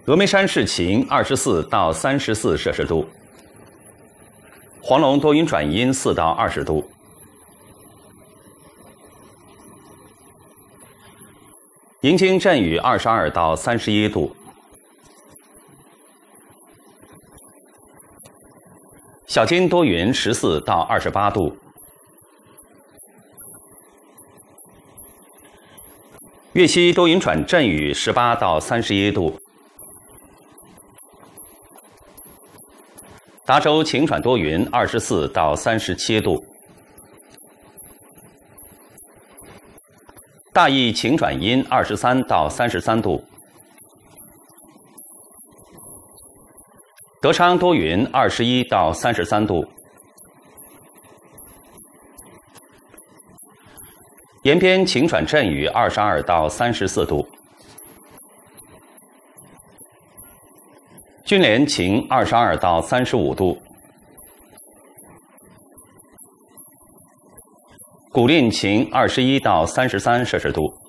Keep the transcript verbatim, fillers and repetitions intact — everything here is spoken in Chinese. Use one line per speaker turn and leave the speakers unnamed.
峨眉山市晴，二十四到三十四摄氏度；黄龙多云转阴，四到二十度；迎京阵雨，二十二到三十一度；小金多云，十四到二十八度；粤西多云转阵雨，十八到三十一度；达州晴转多云，二十四到三十七度；大邑晴转阴，二十三到三十三度；德昌多云，二十一到三十三度；延边晴转阵雨，二十二到三十四度；军连晴，二十二到三十五度；古蔺晴，二十一到三十三摄氏度；